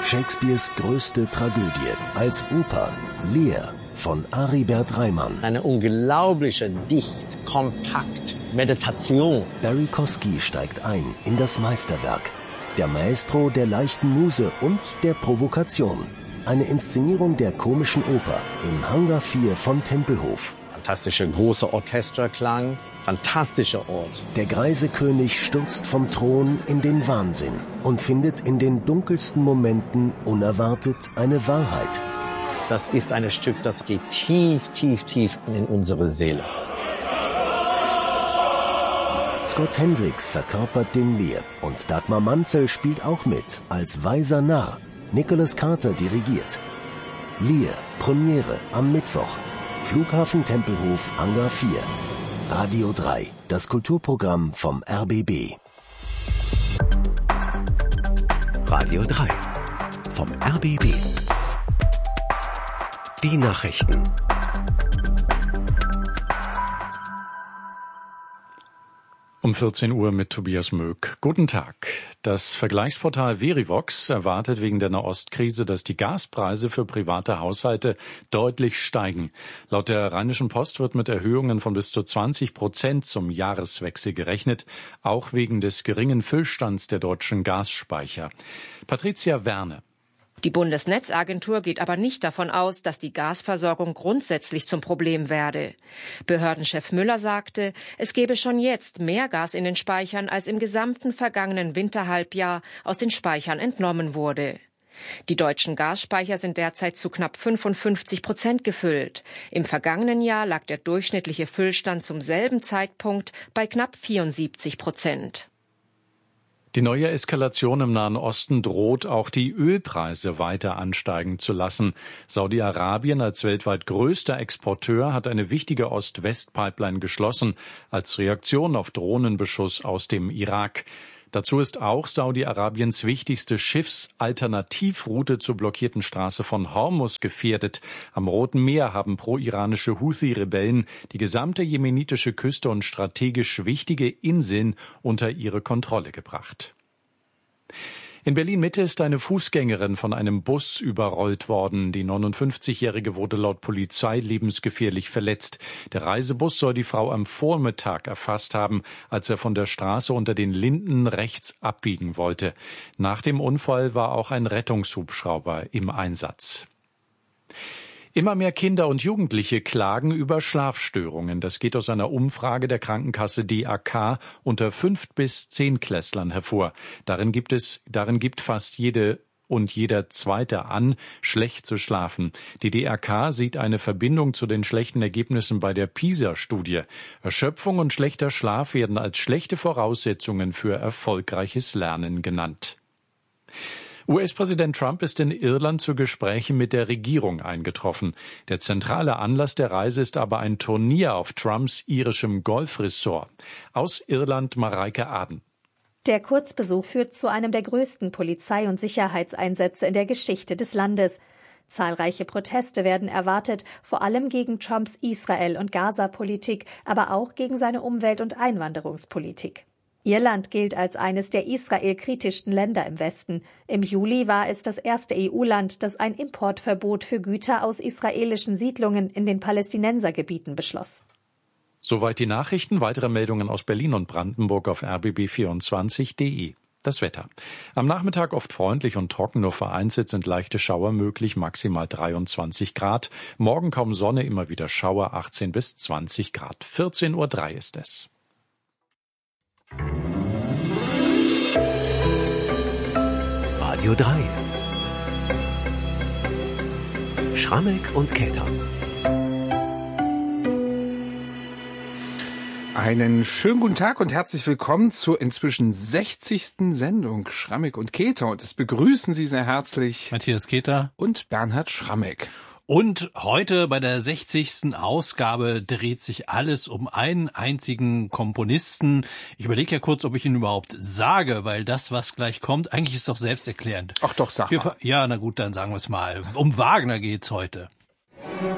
Shakespeares größte Tragödie, als Oper Lear von Aribert Reimann. Eine unglaubliche, dicht, kompakt Meditation. Barry Kosky steigt ein in das Meisterwerk. Der Maestro der leichten Muse und der Provokation. Eine Inszenierung der komischen Oper im Hangar 4 von Tempelhof. Fantastischer großer Orchesterklang, fantastischer Ort. Der greise König stürzt vom Thron in den Wahnsinn und findet in den dunkelsten Momenten unerwartet eine Wahrheit. Das ist ein Stück, das geht tief, tief, tief in unsere Seele. Scott Hendricks verkörpert den Lear und Dagmar Manzel spielt auch mit als weiser Narr. Nicholas Carter dirigiert. Lear, Premiere am Mittwoch. Flughafen Tempelhof, Hangar 4. Radio 3, das Kulturprogramm vom RBB. Radio 3 vom RBB. Die Nachrichten. Um 14 Uhr mit Tobias Möck. Guten Tag. Das Vergleichsportal Verivox erwartet wegen der Nahostkrise, dass die Gaspreise für private Haushalte deutlich steigen. Laut der Rheinischen Post wird mit Erhöhungen von bis zu 20% zum Jahreswechsel gerechnet, auch wegen des geringen Füllstands der deutschen Gasspeicher. Patricia Werne. Die Bundesnetzagentur geht aber nicht davon aus, dass die Gasversorgung grundsätzlich zum Problem werde. Behördenchef Müller sagte, es gebe schon jetzt mehr Gas in den Speichern, als im gesamten vergangenen Winterhalbjahr aus den Speichern entnommen wurde. Die deutschen Gasspeicher sind derzeit zu knapp 55% gefüllt. Im vergangenen Jahr lag der durchschnittliche Füllstand zum selben Zeitpunkt bei knapp 74%. Die neue Eskalation im Nahen Osten droht auch die Ölpreise weiter ansteigen zu lassen. Saudi-Arabien als weltweit größter Exporteur hat eine wichtige Ost-West-Pipeline geschlossen, als Reaktion auf Drohnenbeschuss aus dem Irak. Dazu ist auch Saudi-Arabiens wichtigste Schiffsalternativroute zur blockierten Straße von Hormuz gefährdet. Am Roten Meer haben pro-iranische Houthi-Rebellen die gesamte jemenitische Küste und strategisch wichtige Inseln unter ihre Kontrolle gebracht. In Berlin-Mitte ist eine Fußgängerin von einem Bus überrollt worden. Die 59-Jährige wurde laut Polizei lebensgefährlich verletzt. Der Reisebus soll die Frau am Vormittag erfasst haben, als er von der Straße unter den Linden rechts abbiegen wollte. Nach dem Unfall war auch ein Rettungshubschrauber im Einsatz. Immer mehr Kinder und Jugendliche klagen über Schlafstörungen. Das geht aus einer Umfrage der Krankenkasse DAK unter 5- bis 10-Klässlern hervor. Darin gibt fast jede und jeder Zweite an, schlecht zu schlafen. Die DAK sieht eine Verbindung zu den schlechten Ergebnissen bei der PISA-Studie. Erschöpfung und schlechter Schlaf werden als schlechte Voraussetzungen für erfolgreiches Lernen genannt. US-Präsident Trump ist in Irland zu Gesprächen mit der Regierung eingetroffen. Der zentrale Anlass der Reise ist aber ein Turnier auf Trumps irischem Golfressort. Aus Irland Mareike Aden. Der Kurzbesuch führt zu einem der größten Polizei- und Sicherheitseinsätze in der Geschichte des Landes. Zahlreiche Proteste werden erwartet, vor allem gegen Trumps Israel- und Gaza-Politik, aber auch gegen seine Umwelt- und Einwanderungspolitik. Irland gilt als eines der israelkritischsten Länder im Westen. Im Juli war es das erste EU-Land, das ein Importverbot für Güter aus israelischen Siedlungen in den Palästinensergebieten beschloss. Soweit die Nachrichten. Weitere Meldungen aus Berlin und Brandenburg auf rbb24.de. Das Wetter. Am Nachmittag oft freundlich und trocken, nur vereinzelt sind leichte Schauer möglich, maximal 23 Grad. Morgen kaum Sonne, immer wieder Schauer, 18 bis 20 Grad. 14:03 Uhr ist es. Radio 3 Schrammeck und Käther. Einen schönen guten Tag und herzlich willkommen zur inzwischen 60. Sendung Schrammeck und Käther. Und es begrüßen Sie sehr herzlich Matthias Käther und Bernhard Schrammeck. Und heute bei der 60. Ausgabe dreht sich alles um einen einzigen Komponisten. Ich überlege ja kurz, ob ich ihn überhaupt sage, weil das, was gleich kommt, eigentlich ist doch selbsterklärend. Ach doch, sag mal. Ja, na gut, dann sagen wir es mal. Um Wagner geht's heute.